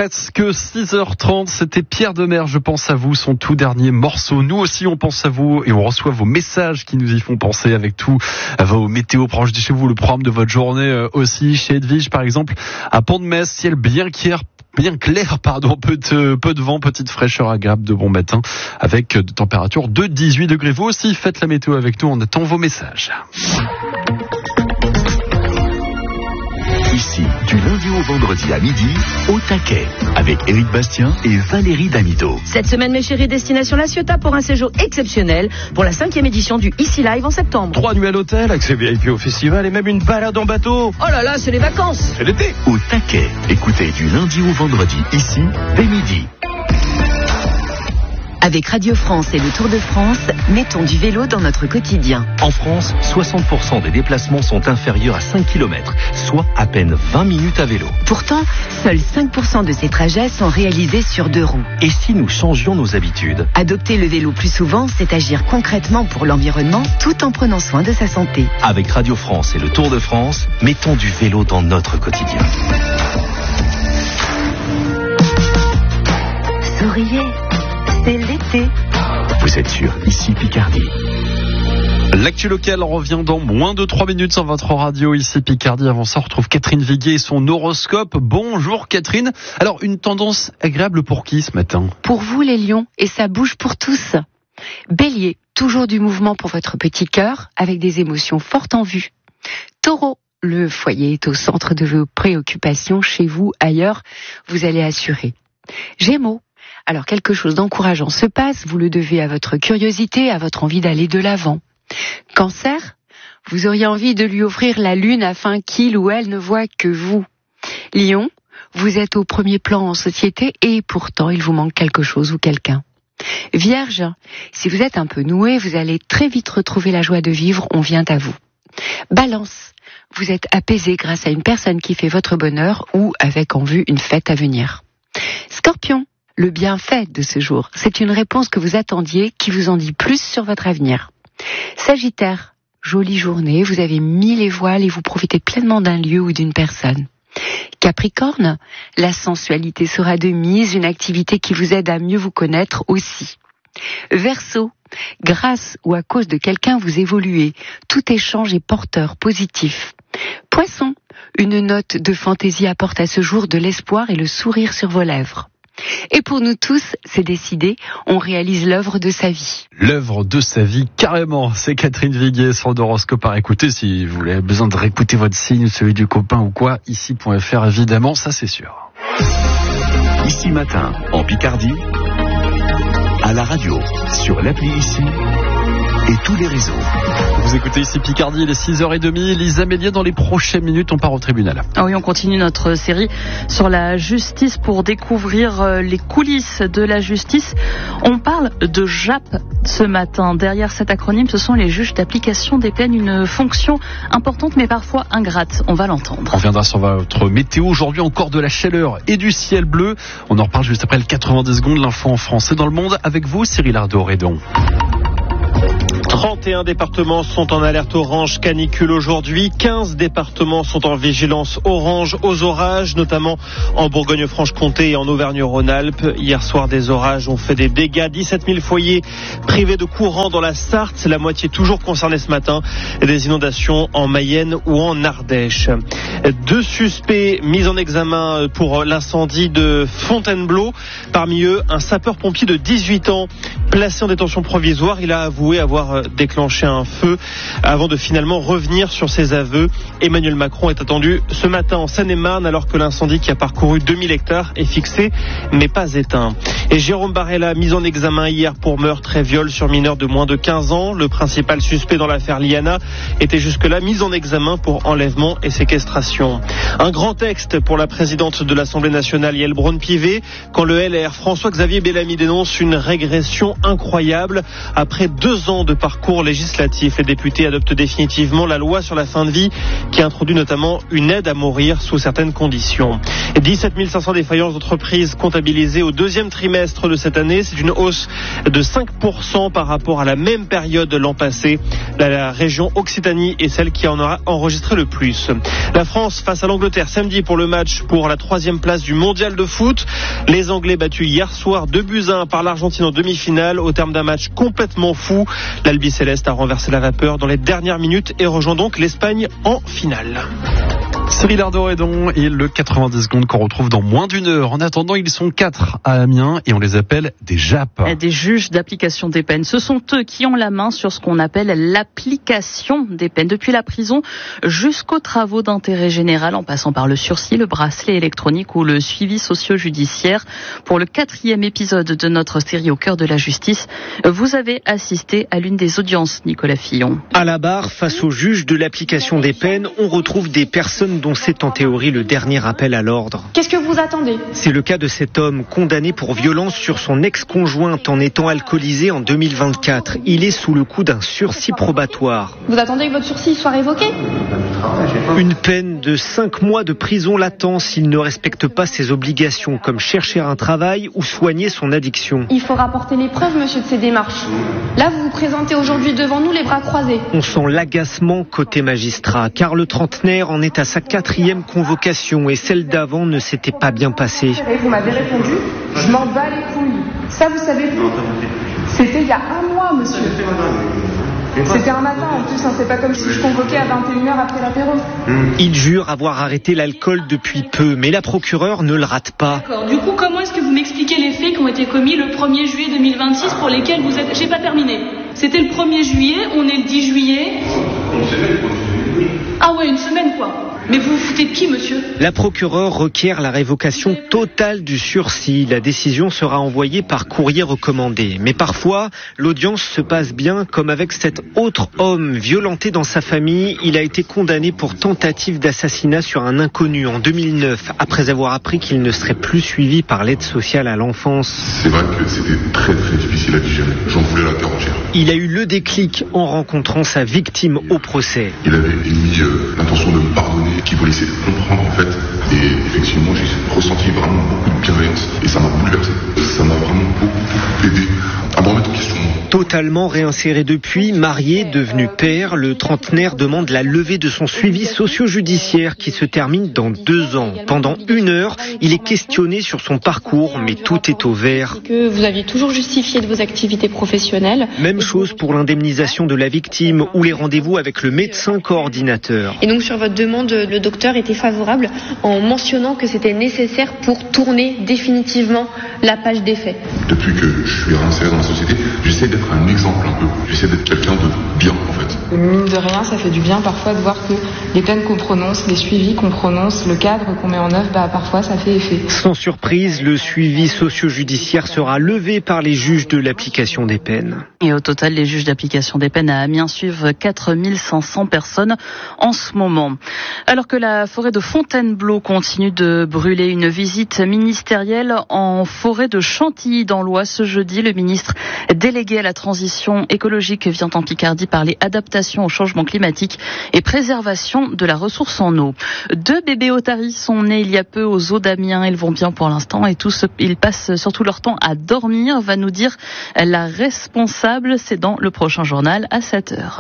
Presque 6h30, c'était Pierre Demers, je pense à vous, son tout dernier morceau. Nous aussi, on pense à vous et on reçoit vos messages qui nous y font penser avec tout vos météos proches de chez vous, le programme de votre journée aussi. Chez Edwige, par exemple, à Pont-de-Metz, ciel bien clair, peu de vent, petite fraîcheur agréable de bon matin avec de températures de 18 degrés. Vous aussi, faites la météo avec nous, on attend vos messages. Ici, du lundi au vendredi à midi, au taquet, avec Éric Bastien et Valérie Damido. Cette semaine, mes chéris, destination La Ciotat pour un séjour exceptionnel pour la 5e édition du Ici Live en septembre. 3 nuits à l'hôtel, accès VIP au festival et même une balade en bateau. Oh là là, c'est les vacances. C'est l'été. Au taquet, écoutez du lundi au vendredi, ici, dès midi. Avec Radio France et le Tour de France, mettons du vélo dans notre quotidien. En France, 60% des déplacements sont inférieurs à 5 km, soit à peine 20 minutes à vélo. Pourtant, seuls 5% de ces trajets sont réalisés sur 2 roues. Et si nous changions nos habitudes ? Adopter le vélo plus souvent, c'est agir concrètement pour l'environnement tout en prenant soin de sa santé. Avec Radio France et le Tour de France, mettons du vélo dans notre quotidien. Souriez, c'est l'été. Vous êtes sur Ici Picardie. L'actu locale revient dans moins de 3 minutes sur votre radio Ici Picardie. Avant ça, on retrouve Catherine Viguier et son horoscope. Bonjour Catherine. Alors, une tendance agréable pour qui ce matin ? Pour vous les lions, et ça bouge pour tous. Bélier, toujours du mouvement pour votre petit cœur, avec des émotions fortes en vue. Taureau, le foyer est au centre de vos préoccupations, chez vous, ailleurs, vous allez assurer. Gémeaux, alors quelque chose d'encourageant se passe, vous le devez à votre curiosité, à votre envie d'aller de l'avant. Cancer, vous auriez envie de lui offrir la lune afin qu'il ou elle ne voit que vous. Lion, vous êtes au premier plan en société et pourtant il vous manque quelque chose ou quelqu'un. Vierge, si vous êtes un peu noué, vous allez très vite retrouver la joie de vivre, on vient à vous. Balance, vous êtes apaisé grâce à une personne qui fait votre bonheur ou avec en vue une fête à venir. Scorpion, le bienfait de ce jour, c'est une réponse que vous attendiez qui vous en dit plus sur votre avenir. Sagittaire, jolie journée, vous avez mis les voiles et vous profitez pleinement d'un lieu ou d'une personne. Capricorne, la sensualité sera de mise, une activité qui vous aide à mieux vous connaître aussi. Verseau, grâce ou à cause de quelqu'un vous évoluez, tout échange est porteur positif. Poisson, une note de fantaisie apporte à ce jour de l'espoir et le sourire sur vos lèvres. Et pour nous tous, c'est décidé, on réalise l'œuvre de sa vie. L'œuvre de sa vie, carrément. C'est Catherine Viguier, son horoscope à écouter. Si vous avez besoin de réécouter votre signe, celui du copain ou quoi, ici.fr évidemment, ça c'est sûr. Ici matin, en Picardie, à la radio, sur l'appli Ici et tous les réseaux. Vous écoutez Ici Picardie, il est 6h30. Lisa Mélier, dans les prochaines minutes, on part au tribunal. Ah oui, on continue notre série sur la justice pour découvrir les coulisses de la justice. On parle de JAP ce matin. Derrière cet acronyme, ce sont les juges d'application des peines, une fonction importante mais parfois ingrate. On va l'entendre. On reviendra sur votre météo. Aujourd'hui, encore de la chaleur et du ciel bleu. On en reparle juste après le 90 secondes. L'info en français dans le monde. Avec vous, Cyril Ardo-Redon. 31 départements sont en alerte orange canicule aujourd'hui. 15 départements sont en vigilance orange aux orages, notamment en Bourgogne-Franche-Comté et en Auvergne-Rhône-Alpes. Hier soir, des orages ont fait des dégâts. 17 000 foyers privés de courant dans la Sarthe. La moitié toujours concernée ce matin. Des inondations en Mayenne ou en Ardèche. 2 suspects mis en examen pour l'incendie de Fontainebleau. Parmi eux, un sapeur-pompier de 18 ans placé en détention provisoire. Il a avoué avoir déclenché un feu avant de finalement revenir sur ses aveux. Emmanuel Macron est attendu ce matin en Seine-et-Marne alors que l'incendie qui a parcouru 2000 hectares est fixé mais pas éteint. Et Jérôme Barella, mis en examen hier pour meurtre et viol sur mineur de moins de 15 ans. Le principal suspect dans l'affaire Liana était jusque-là mis en examen pour enlèvement et séquestration. Un grand texte pour la présidente de l'Assemblée nationale, Yael Braun-Pivet, quand le LR François-Xavier Bellamy dénonce une régression incroyable après 2 ans de parcours tour législatif. Les députés adoptent définitivement la loi sur la fin de vie qui introduit notamment une aide à mourir sous certaines conditions. 17 500 défaillances d'entreprises comptabilisées au deuxième trimestre de cette année. C'est une hausse de 5% par rapport à la même période l'an passé. La région Occitanie est celle qui en aura enregistré le plus. La France face à l'Angleterre samedi pour le match pour la 3e place du mondial de foot. Les Anglais battus hier soir 2-1 par l'Argentine en demi-finale au terme d'un match complètement fou. L'Albi Céleste a renversé la vapeur dans les dernières minutes et rejoint donc l'Espagne en finale. Cyril Ardo-Redon et le 90 secondes qu'on retrouve dans moins d'une heure. En attendant, ils sont 4 à Amiens et on les appelle des JAP. Des juges d'application des peines. Ce sont eux qui ont la main sur ce qu'on appelle l'application des peines. Depuis la prison jusqu'aux travaux d'intérêt général en passant par le sursis, le bracelet électronique ou le suivi socio-judiciaire. Pour le 4e épisode de notre série Au cœur de la justice, vous avez assisté à l'une des audiences, Nicolas Fillon. À la barre, face aux juges de l'application des peines, on retrouve des personnes dont c'est en théorie le dernier appel à l'ordre. Qu'est-ce que vous attendez ? C'est le cas de cet homme condamné pour violence sur son ex-conjointe en étant alcoolisé en 2024. Il est sous le coup d'un sursis probatoire. Vous attendez que votre sursis soit révoqué ? Une peine de 5 mois de prison latente s'il ne respecte pas ses obligations, comme chercher un travail ou soigner son addiction. Il faut rapporter les preuves, monsieur, de ces démarches. Là, vous vous présentez aujourd'hui devant nous les bras croisés. On sent l'agacement côté magistrat, car le trentenaire en est à sa 4e convocation et celle d'avant ne s'était pas bien passée. Vous m'avez répondu, je m'en bats les couilles. Ça, vous savez plus. C'était il y a 1 mois, monsieur. C'était un matin en plus, c'est pas comme si je convoquais à 21h après l'apéro. Il jure avoir arrêté l'alcool depuis peu, mais la procureure ne le rate pas. D'accord. Du coup, comment est-ce que vous m'expliquez les faits qui ont été commis le 1er juillet 2026 pour lesquels vous êtes... J'ai pas terminé. C'était le 1er juillet, on est le 10 juillet. Ah ouais, une semaine quoi. Mais vous vous foutez de qui, monsieur ? La procureure requiert la révocation totale du sursis. La décision sera envoyée par courrier recommandé. Mais parfois, l'audience se passe bien, comme avec cet autre homme violenté dans sa famille. Il a été condamné pour tentative d'assassinat sur un inconnu en 2009, après avoir appris qu'il ne serait plus suivi par l'aide sociale à l'enfance. C'est vrai que c'était très très difficile à digérer. J'en voulais l'interroger. Il a eu le déclic en rencontrant sa victime au procès. Il avait émis l'intention de me pardonner, qui voulait essayer de comprendre en fait. Et effectivement, j'ai ressenti vraiment beaucoup de bienveillance et ça m'a bouleversé. Ça m'a vraiment beaucoup aidé à me remettre en question. Totalement réinséré depuis, marié, devenu père, le trentenaire demande la levée de son suivi socio-judiciaire qui se termine dans 2 ans. Pendant 1 heure, il est questionné sur son parcours, mais tout est au vert. Que vous aviez toujours justifié de vos activités professionnelles. Même chose pour l'indemnisation de la victime ou les rendez-vous avec le médecin coordinateur. Et donc sur votre demande, le docteur était favorable en mentionnant que c'était nécessaire pour tourner définitivement la page des faits. Depuis que je suis réinséré dans la société, j'essaie d'être un exemple un peu. J'essaie d'être quelqu'un de bien en fait. Mine de rien, ça fait du bien parfois de voir que les peines qu'on prononce, les suivis qu'on prononce, le cadre qu'on met en œuvre, parfois ça fait effet. Sans surprise, le suivi socio-judiciaire sera levé par les juges de l'application des peines. Et au total, les juges d'application des peines à Amiens suivent 4500 personnes en ce moment. Alors que la forêt de Fontainebleau continue de brûler, une visite ministérielle en forêt de Chantilly dans l'Oise ce jeudi. Le ministre délégué à la transition écologique vient en Picardie parler adaptation au changement climatique et préservation de la ressource en eau. 2 bébés otaries sont nés il y a peu aux eaux d'Amiens. Ils vont bien pour l'instant et tous ils passent surtout leur temps à dormir, va nous dire la responsable. C'est dans le prochain journal à 7h.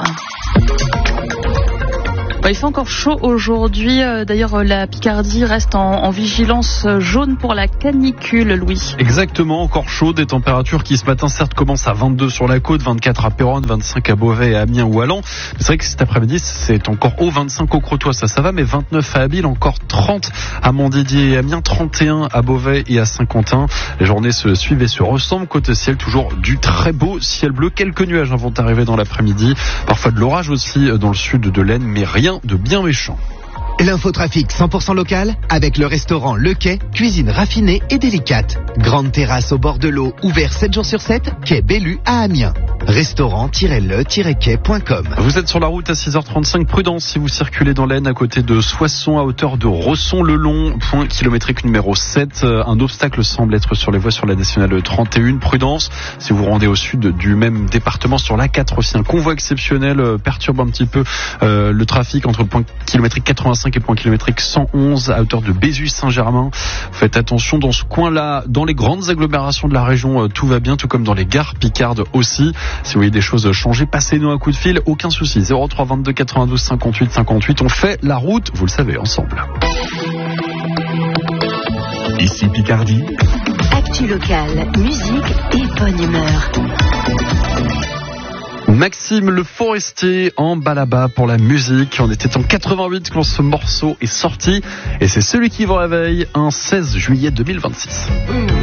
Il fait encore chaud aujourd'hui. D'ailleurs, la Picardie reste en vigilance jaune pour la canicule, Louis. Exactement, encore chaud. Des températures qui ce matin, certes, commencent à 22 sur la côte, 24 à Péronne, 25 à Beauvais et à Amiens ou à Laon. C'est vrai que cet après-midi, c'est encore haut, 25 au Crotoy, ça va, mais 29 à Abbeville, encore 30 à Montdidier et Amiens, 31 à Beauvais et à Saint-Quentin. Les journées se suivent et se ressemblent. Côté ciel, toujours du très beau ciel bleu. Quelques nuages vont arriver dans l'après-midi. Parfois de l'orage aussi dans le sud de l'Aisne, mais rien de bien méchant. L'infotrafic 100% local avec le restaurant Le Quai, cuisine raffinée et délicate. Grande terrasse au bord de l'eau, ouvert 7 jours sur 7, quai Bellu à Amiens. Restaurant-le-quai.com. Vous êtes sur la route à 6h35, prudence si vous circulez dans l'Aisne à côté de Soissons à hauteur de Rosson-le-Long, point kilométrique numéro 7. Un obstacle semble être sur les voies sur la nationale 31. Prudence si vous rendez au sud du même département sur l'A4 aussi. Un convoi exceptionnel perturbe un petit peu le trafic entre le point kilométrique 85 et le point kilométrique 111 à hauteur de Bézus-Saint-Germain. Faites attention dans ce coin-là, dans les grandes agglomérations de la région, tout va bien, tout comme dans les gares picardes aussi. Si vous voyez des choses changer, passez-nous un coup de fil, aucun souci. 03 22 92 58 58. On fait la route, vous le savez, ensemble. Ici Picardie. Actu locale, musique et bonne humeur. Maxime Le Forestier en bas là-bas pour la musique. On était en 88 quand ce morceau est sorti et c'est celui qui vous réveille un 16 juillet 2026.